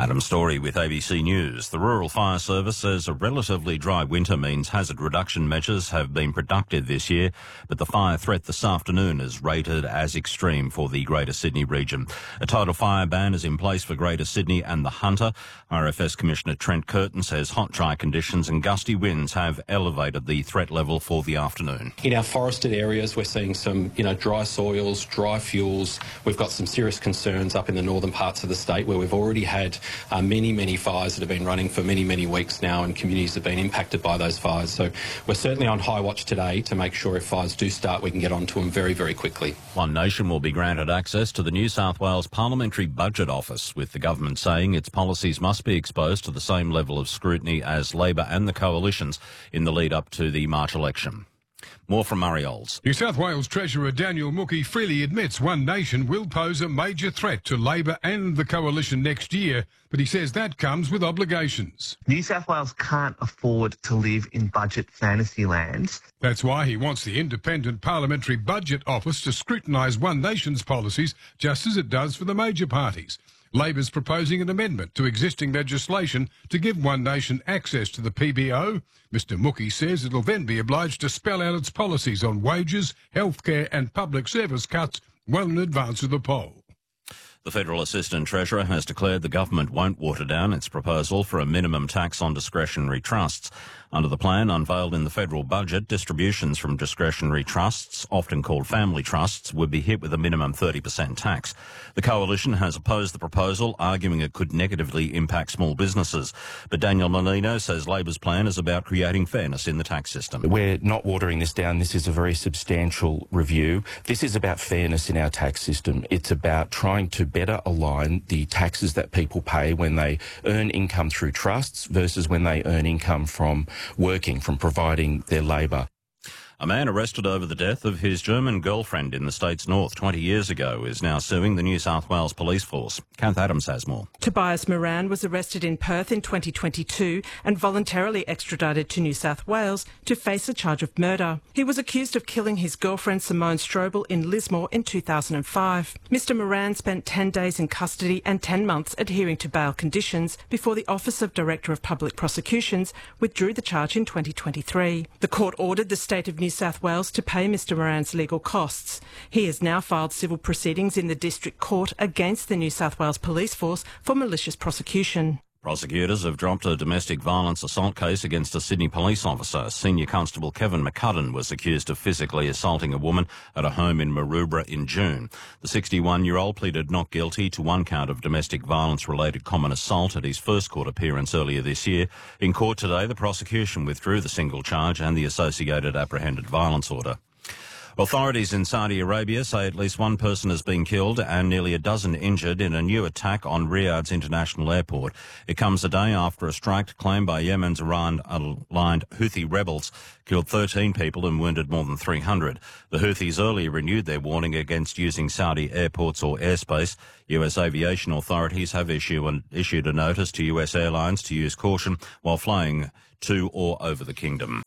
Adam Story with ABC News. The Rural Fire Service says a relatively dry winter means hazard reduction measures have been productive this year, but the fire threat this afternoon is rated as extreme for the Greater Sydney region. A total fire ban is in place for Greater Sydney and the Hunter. RFS Commissioner Trent Curtin says hot, dry conditions and gusty winds have elevated the threat level for the afternoon. In our forested areas, we're seeing some, dry soils, dry fuels. We've got some serious concerns up in the northern parts of the state where we've already had many fires that have been running for many weeks now, and communities have been impacted by those fires. So we're certainly on high watch today to make sure if fires do start, we can get onto them very quickly. One Nation will be granted access to the New South Wales Parliamentary Budget Office, with the government saying its policies must be exposed to the same level of scrutiny as Labor and the coalitions in the lead up to the March election. More from Murray Olds. New South Wales Treasurer Daniel Mookhey freely admits One Nation will pose a major threat to Labor and the coalition next year, but he says that comes with obligations. New South Wales can't afford to live in budget fantasy land. That's why he wants the Independent Parliamentary Budget Office to scrutinise One Nation's policies just as it does for the major parties. Labor's proposing an amendment to existing legislation to give One Nation access to the PBO. Mr Mookhey says it'll then be obliged to spell out its policies on wages, healthcare and public service cuts well in advance of the poll. The Federal Assistant Treasurer has declared the government won't water down its proposal for a minimum tax on discretionary trusts. Under the plan unveiled in the federal budget, distributions from discretionary trusts, often called family trusts, would be hit with a minimum 30% tax. The coalition has opposed the proposal, arguing it could negatively impact small businesses. But Daniel Molino says Labor's plan is about creating fairness in the tax system. We're not watering this down. This is a very substantial review. This is about fairness in our tax system. It's about trying to better align the taxes that people pay when they earn income through trusts versus when they earn income from working, from providing their labour. A man arrested over the death of his German girlfriend in the state's north 20 years ago is now suing the New South Wales Police Force. Kath Adams has more. Tobias Moran was arrested in Perth in 2022 and voluntarily extradited to New South Wales to face a charge of murder. He was accused of killing his girlfriend Simone Strobel in Lismore in 2005. Mr Moran spent 10 days in custody and 10 months adhering to bail conditions before the Office of Director of Public Prosecutions withdrew the charge in 2023. The court ordered the state of New South Wales to pay Mr Moran's legal costs. He has now filed civil proceedings in the District Court against the New South Wales Police Force for malicious prosecution. Prosecutors have dropped a domestic violence assault case against a Sydney police officer. Senior Constable Kevin McCudden was accused of physically assaulting a woman at a home in Maroubra in June. The 61-year-old pleaded not guilty to one count of domestic violence-related common assault at his first court appearance earlier this year. In court today, the prosecution withdrew the single charge and the associated apprehended violence order. Authorities in Saudi Arabia say at least one person has been killed and nearly a dozen injured in a new attack on Riyadh's international airport. It comes a day after a strike claimed by Yemen's Iran-aligned Houthi rebels killed 13 people and wounded more than 300. The Houthis earlier renewed their warning against using Saudi airports or airspace. US aviation authorities have issued a notice to US airlines to use caution while flying to or over the kingdom.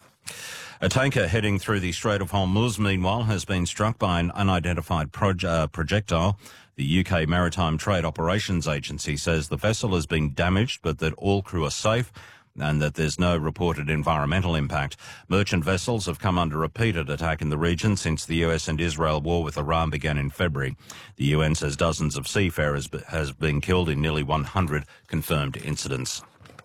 A tanker heading through the Strait of Hormuz, meanwhile, has been struck by an unidentified projectile. The UK Maritime Trade Operations Agency says the vessel has been damaged, but that all crew are safe and that there's no reported environmental impact. Merchant vessels have come under repeated attack in the region since the US and Israel war with Iran began in February. The UN says dozens of seafarers have been killed in nearly 100 confirmed incidents.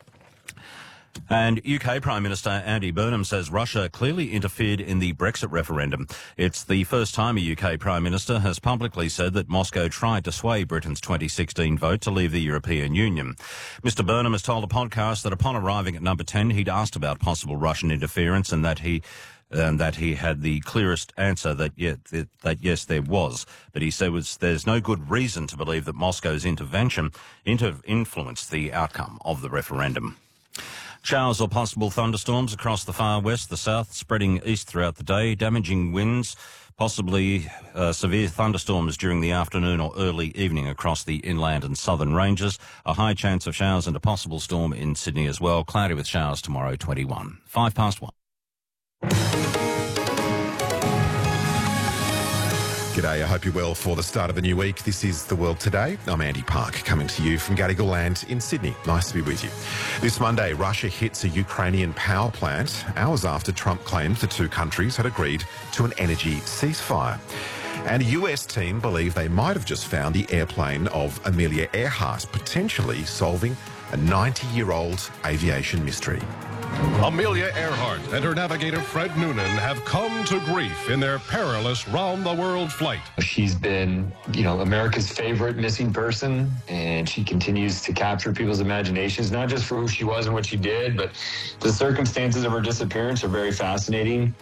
And UK Prime Minister Andy Burnham says Russia clearly interfered in the Brexit referendum. It's the first time a UK Prime Minister has publicly said that Moscow tried to sway Britain's 2016 vote to leave the European Union. Mr Burnham has told a podcast that upon arriving at number 10, he'd asked about possible Russian interference and that he had the clearest answer that yes, there was. But he said there's no good reason to believe that Moscow's intervention influenced the outcome of the referendum. Showers or possible thunderstorms across the far west, the south, spreading east throughout the day, damaging winds, possibly severe thunderstorms during the afternoon or early evening across the inland and southern ranges. A high chance of showers and a possible storm in Sydney as well. Cloudy with showers tomorrow, 21. 1:05. G'day, I hope you're well for the start of a new week. This is The World Today. I'm Andy Park, coming to you from Gadigal Land in Sydney. Nice to be with you. This Monday, Russia hits a Ukrainian power plant hours after Trump claimed the two countries had agreed to an energy ceasefire. And a US team believe they might have just found the airplane of Amelia Earhart, potentially solving a 90-year-old aviation mystery. Amelia Earhart and her navigator Fred Noonan have come to grief in their perilous round-the-world flight. She's been, America's favorite missing person, and she continues to capture people's imaginations, not just for who she was and what she did, but the circumstances of her disappearance are very fascinating.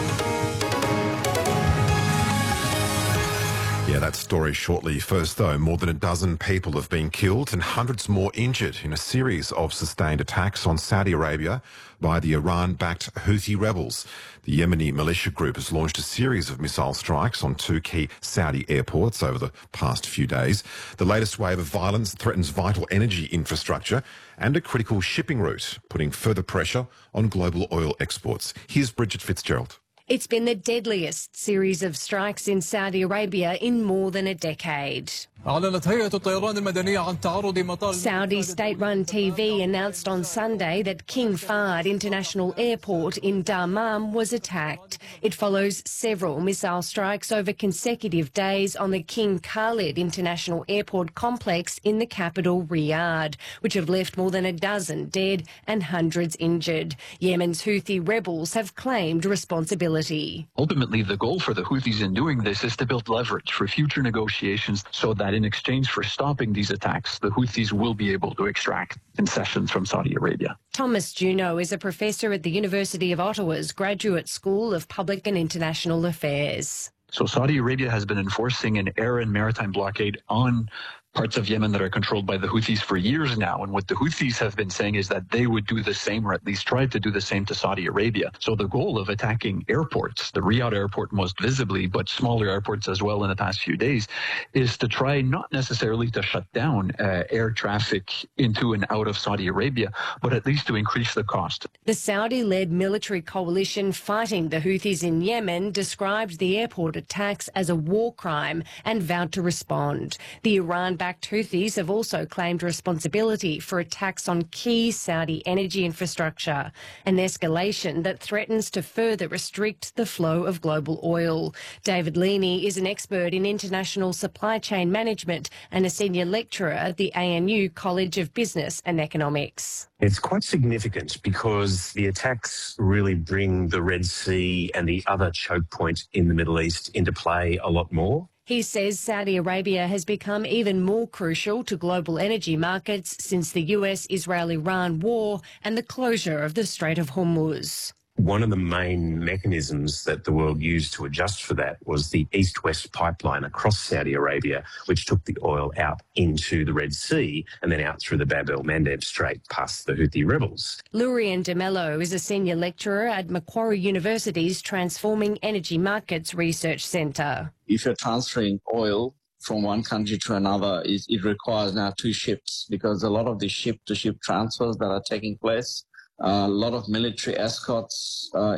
Yeah, that story shortly. First, though, more than a dozen people have been killed and hundreds more injured in a series of sustained attacks on Saudi Arabia by the Iran-backed Houthi rebels. The Yemeni militia group has launched a series of missile strikes on two key Saudi airports over the past few days. The latest wave of violence threatens vital energy infrastructure and a critical shipping route, putting further pressure on global oil exports. Here's Bridget Fitzgerald. It's been the deadliest series of strikes in Saudi Arabia in more than a decade. Saudi state-run TV announced on Sunday that King Fahd International Airport in Dammam was attacked. It follows several missile strikes over consecutive days on the King Khalid International Airport complex in the capital Riyadh, which have left more than a dozen dead and hundreds injured. Yemen's Houthi rebels have claimed responsibility. Ultimately, the goal for the Houthis in doing this is to build leverage for future negotiations so that in exchange for stopping these attacks, the Houthis will be able to extract concessions from Saudi Arabia. Thomas Juno is a professor at the University of Ottawa's Graduate School of Public and International Affairs. So Saudi Arabia has been enforcing an air and maritime blockade on parts of Yemen that are controlled by the Houthis for years now. And what the Houthis have been saying is that they would do the same, or at least try to do the same, to Saudi Arabia. So the goal of attacking airports, the Riyadh airport most visibly, but smaller airports as well in the past few days, is to try not necessarily to shut down air traffic into and out of Saudi Arabia, but at least to increase the cost. The Saudi-led military coalition fighting the Houthis in Yemen described the airport attacks as a war crime and vowed to respond. The Iran-backed Houthis have also claimed responsibility for attacks on key Saudi energy infrastructure, an escalation that threatens to further restrict the flow of global oil. David Leaney is an expert in international supply chain management and a senior lecturer at the ANU College of Business and Economics. It's quite significant because the attacks really bring the Red Sea and the other choke point in the Middle East into play a lot more. He says Saudi Arabia has become even more crucial to global energy markets since the US-Israel-Iran war and the closure of the Strait of Hormuz. One of the main mechanisms that the world used to adjust for that was the East-West pipeline across Saudi Arabia, which took the oil out into the Red Sea and then out through the Bab el-Mandeb Strait past the Houthi rebels. Lurian de Mello is a senior lecturer at Macquarie University's Transforming Energy Markets Research Centre. If you're transferring oil from one country to another, it requires now two ships, because a lot of the ship-to-ship transfers that are taking place, a lot of military escorts